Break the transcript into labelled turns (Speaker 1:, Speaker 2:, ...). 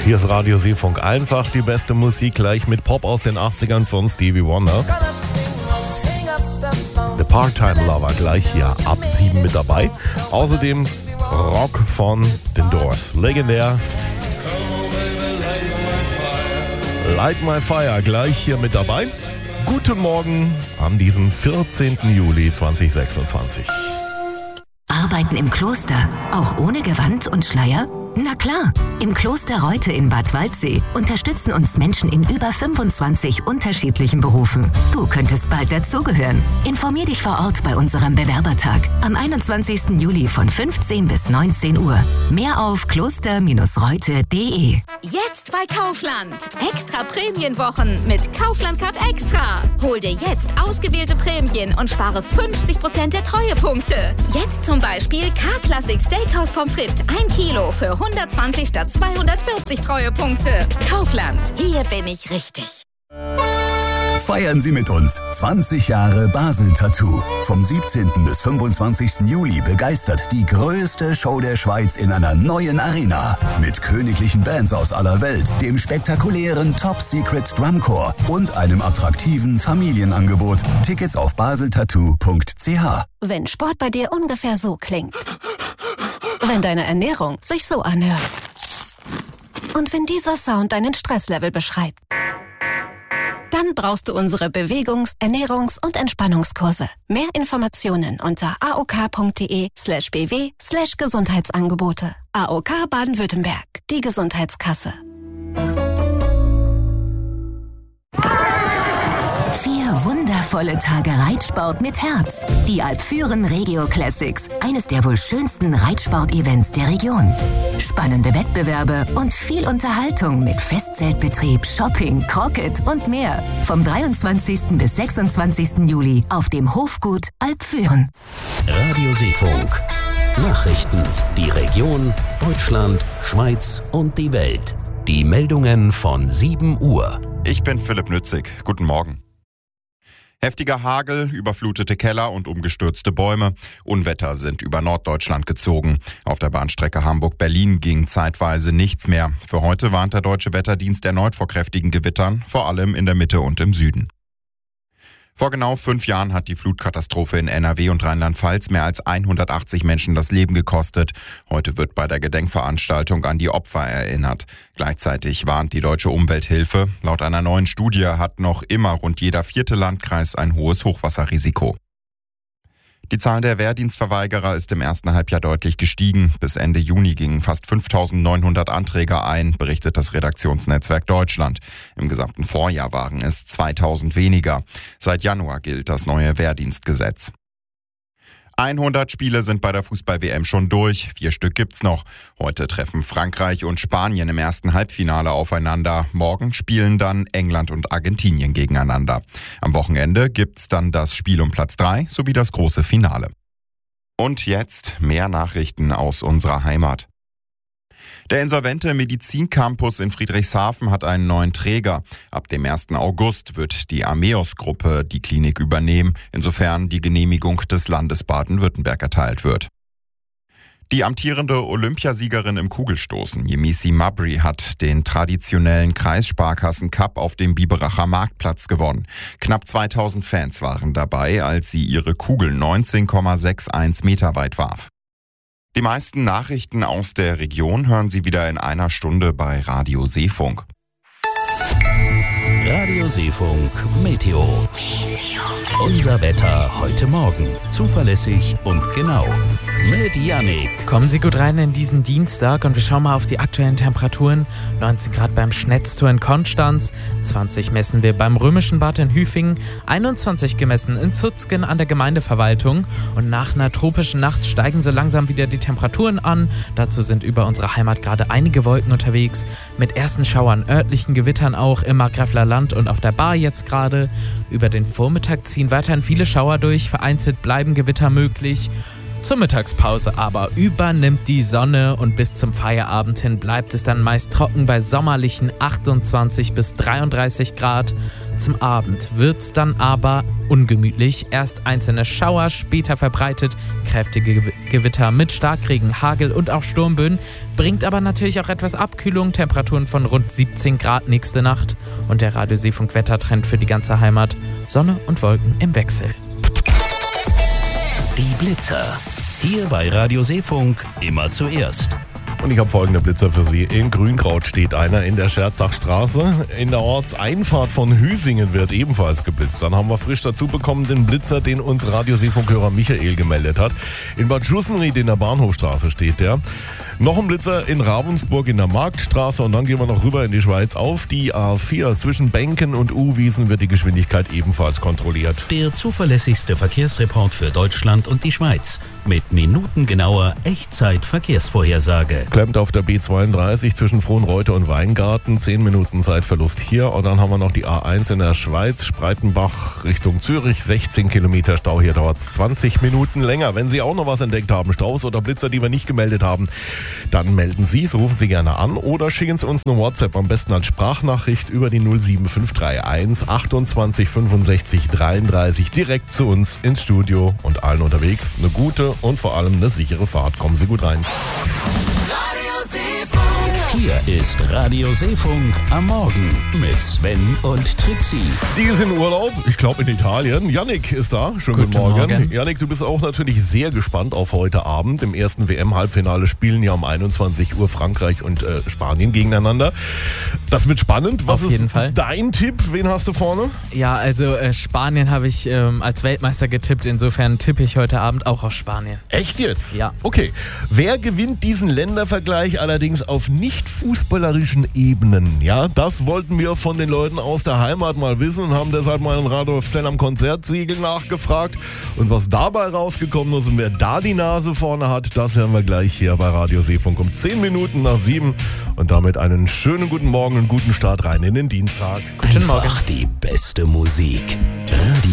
Speaker 1: Hier ist Radio Seefunk, einfach die beste Musik, gleich mit Pop aus den 80ern von Stevie Wonder. The Part-Time Lover gleich hier ab 7 mit dabei. Außerdem Rock von den Doors, legendär. Light My Fire gleich hier mit dabei. Guten Morgen an diesem 14. Juli 2026.
Speaker 2: Arbeiten im Kloster, auch ohne Gewand und Schleier? Na klar, im Kloster Reute in Bad Waldsee unterstützen uns Menschen in über 25 unterschiedlichen Berufen. Du könntest bald dazugehören. Informier dich vor Ort bei unserem Bewerbertag am 21. Juli von 15 bis 19 Uhr. Mehr auf kloster-reute.de.
Speaker 3: Jetzt bei Kaufland. Extra Prämienwochen mit Kaufland Card Extra. Hol dir jetzt ausgewählte Prämien und spare 50% der Treuepunkte. Jetzt zum Beispiel K-Classic Steakhouse Pommes frites 1 Kilo für 120 statt 240 Treuepunkte. Kaufland. Hier bin ich richtig.
Speaker 4: Feiern Sie mit uns 20 Jahre Basel Tattoo. Vom 17. bis 25. Juli begeistert die größte Show der Schweiz in einer neuen Arena. Mit königlichen Bands aus aller Welt, dem spektakulären Top Secret Drumcore und einem attraktiven Familienangebot. Tickets auf baseltattoo.ch.
Speaker 5: Wenn Sport bei dir ungefähr so klingt. Wenn deine Ernährung sich so anhört. Und wenn dieser Sound deinen Stresslevel beschreibt. Dann brauchst du unsere Bewegungs-, Ernährungs- und Entspannungskurse. Mehr Informationen unter aok.de/bw/Gesundheitsangebote. AOK Baden-Württemberg, die Gesundheitskasse.
Speaker 2: 4 wundervolle Tage Reitsport mit Herz. Die Alpfüren Regio Classics, eines der wohl schönsten Reitsport-Events der Region. Spannende Wettbewerbe und viel Unterhaltung mit Festzeltbetrieb, Shopping, Croquet und mehr. Vom 23. bis 26. Juli auf dem Hofgut Alpfüren.
Speaker 6: Radio Seefunk. Nachrichten, die Region, Deutschland, Schweiz und die Welt. Die Meldungen von 7 Uhr.
Speaker 7: Ich bin Philipp Nützig. Guten Morgen. Heftiger Hagel, überflutete Keller und umgestürzte Bäume. Unwetter sind über Norddeutschland gezogen. Auf der Bahnstrecke Hamburg-Berlin ging zeitweise nichts mehr. Für heute warnt der Deutsche Wetterdienst erneut vor kräftigen Gewittern, vor allem in der Mitte und im Süden. Vor genau 5 Jahren hat die Flutkatastrophe in NRW und Rheinland-Pfalz mehr als 180 Menschen das Leben gekostet. Heute wird bei der Gedenkveranstaltung an die Opfer erinnert. Gleichzeitig warnt die Deutsche Umwelthilfe. Laut einer neuen Studie hat noch immer rund jeder 4. Landkreis ein hohes Hochwasserrisiko. Die Zahl der Wehrdienstverweigerer ist im ersten Halbjahr deutlich gestiegen. Bis Ende Juni gingen fast 5.900 Anträge ein, berichtet das Redaktionsnetzwerk Deutschland. Im gesamten Vorjahr waren es 2.000 weniger. Seit Januar gilt das neue Wehrdienstgesetz. 100 Spiele sind bei der Fußball-WM schon durch. 4 Stück gibt's noch. Heute treffen Frankreich und Spanien im ersten Halbfinale aufeinander. Morgen spielen dann England und Argentinien gegeneinander. Am Wochenende gibt's dann das Spiel um Platz 3 sowie das große Finale. Und jetzt mehr Nachrichten aus unserer Heimat. Der insolvente Medizincampus in Friedrichshafen hat einen neuen Träger. Ab dem 1. August wird die Ameos-Gruppe die Klinik übernehmen, insofern die Genehmigung des Landes Baden-Württemberg erteilt wird. Die amtierende Olympiasiegerin im Kugelstoßen, Yemisi Mabry, hat den traditionellen Kreissparkassen-Cup auf dem Biberacher Marktplatz gewonnen. Knapp 2000 Fans waren dabei, als sie ihre Kugel 19,61 Meter weit warf. Die meisten Nachrichten aus der Region hören Sie wieder in einer Stunde bei Radio Seefunk.
Speaker 6: Radio Seefunk Meteo. Unser Wetter heute Morgen. Zuverlässig und genau. Mit Yannick.
Speaker 8: Kommen Sie gut rein in diesen Dienstag und wir schauen mal auf die aktuellen Temperaturen. 19 Grad beim Schnetztor in Konstanz, 20 messen wir beim Römischen Bad in Hüfingen, 21 gemessen in Zuzgen an der Gemeindeverwaltung. Und nach einer tropischen Nacht steigen so langsam wieder die Temperaturen an. Dazu sind über unsere Heimat gerade einige Wolken unterwegs, mit ersten Schauern, örtlichen Gewittern auch im Markgräfler Land und auf der Bar jetzt gerade. Über den Vormittag ziehen weiterhin viele Schauer durch, vereinzelt bleiben Gewitter möglich. Zur Mittagspause aber übernimmt die Sonne und bis zum Feierabend hin bleibt es dann meist trocken bei sommerlichen 28 bis 33 Grad. zum Abend wird's dann aber ungemütlich. Erst einzelne Schauer, später verbreitet kräftige Gewitter mit Starkregen, Hagel und auch Sturmböen. Bringt aber natürlich auch etwas Abkühlung, Temperaturen von rund 17 Grad nächste Nacht. Und der Radio Seefunk Wettertrend für die ganze Heimat. Sonne und Wolken im Wechsel.
Speaker 6: Die Blitzer. Hier bei Radio Seefunk immer zuerst.
Speaker 1: Und ich habe folgende Blitzer für Sie. In Grünkraut steht einer in der Scherzachstraße. In der Ortseinfahrt von Hüsingen wird ebenfalls geblitzt. Dann haben wir frisch dazu bekommen den Blitzer, den uns Radio Seefunkhörer Michael gemeldet hat. In Bad Schussenried in der Bahnhofstraße steht der. Noch ein Blitzer in Ravensburg in der Marktstraße und dann gehen wir noch rüber in die Schweiz. Auf die A4 zwischen Bänken und Uwiesen wird die Geschwindigkeit ebenfalls kontrolliert.
Speaker 6: Der zuverlässigste Verkehrsreport für Deutschland und die Schweiz. Mit minutengenauer Echtzeit-Verkehrsvorhersage.
Speaker 1: Klemmt auf der B32 zwischen Frohnreute und Weingarten. 10 Minuten Zeitverlust hier. Und dann haben wir noch die A1 in der Schweiz. Spreitenbach Richtung Zürich. 16 Kilometer Stau. Hier dauert es 20 Minuten länger. Wenn Sie auch noch was entdeckt haben, Staus oder Blitzer, die wir nicht gemeldet haben, dann melden Sie es, rufen Sie gerne an oder schicken Sie uns eine WhatsApp, am besten als Sprachnachricht über die 07531 28 65 33 direkt zu uns ins Studio und allen unterwegs eine gute und vor allem eine sichere Fahrt. Kommen Sie gut rein.
Speaker 6: Hier ist Radio Seefunk am Morgen mit Sven und Trixie.
Speaker 1: Die ist in Urlaub, ich glaube in Italien. Yannick ist da. Schönen guten Morgen. Yannick, du bist auch natürlich sehr gespannt auf heute Abend. Im ersten WM-Halbfinale spielen ja um 21 Uhr Frankreich und Spanien gegeneinander. Das wird spannend. Was
Speaker 8: auf jeden
Speaker 1: ist
Speaker 8: Fall
Speaker 1: dein Tipp? Wen hast du vorne?
Speaker 8: Ja, also Spanien habe ich als Weltmeister getippt. Insofern tippe ich heute Abend auch auf Spanien.
Speaker 1: Echt jetzt?
Speaker 8: Ja.
Speaker 1: Okay. Wer gewinnt diesen Ländervergleich allerdings auf nicht fußballerischen Ebenen? Ja, das wollten wir von den Leuten aus der Heimat mal wissen und haben deshalb mal in Radio FCN am Konzertsiegel nachgefragt. Und was dabei rausgekommen ist und wer da die Nase vorne hat, das hören wir gleich hier bei Radio Seefunk um 10 Minuten nach 7. Und damit einen schönen guten Morgen und guten Start rein in den Dienstag.
Speaker 8: Guten Morgen.
Speaker 6: Einfach die beste Musik.